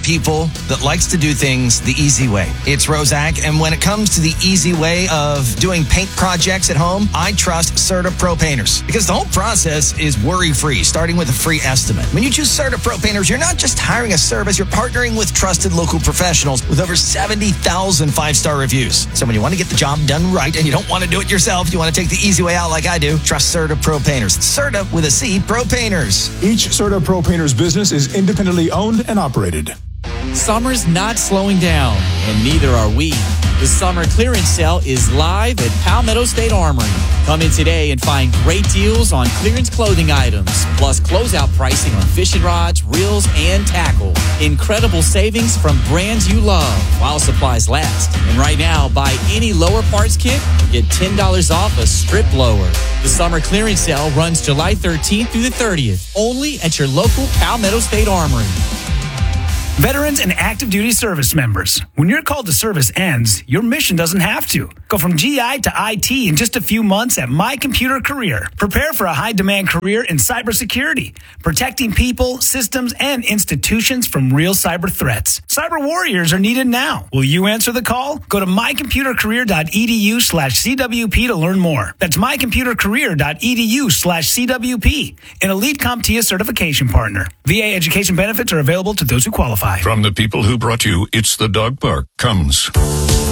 people that likes to do things the easy way. It's Rozak, and when it comes to the easy way of doing paint projects at home, I trust Serta Pro Painters because the whole process is worry-free, starting with a free estimate. When you choose Serta Pro Painters, you're not just hiring a service, you're partnering with trusted local professionals with over 70,000 five-star reviews. So when you want to get the job done right and you don't want to do it yourself, you want to take the easy way out like I do, trust Serta Pro Painters. Serta with a C, Pro Painters. Each Serta Pro Painters business is independently owned and operated. Summer's not slowing down, and neither are we. The summer clearance sale is live at Palmetto State Armory. Come in today and find great deals on clearance clothing items, plus closeout pricing on fishing rods, reels, and tackle. Incredible savings from brands you love while supplies last. And right now, buy any lower parts kit, get $10 off a strip lower. The summer clearance sale runs July 13th through the 30th, only at your local Palmetto State Armory. Veterans and active duty service members, when your call to service ends, your mission doesn't have to. Go from GI to IT in just a few months at My Computer Career. Prepare for a high-demand career in cybersecurity, protecting people, systems, and institutions from real cyber threats. Cyber warriors are needed now. Will you answer the call? Go to mycomputercareer.edu/CWP to learn more. That's mycomputercareer.edu/CWP, an elite CompTIA certification partner. VA education benefits are available to those who qualify. From the people who brought you It's the Dog Park comes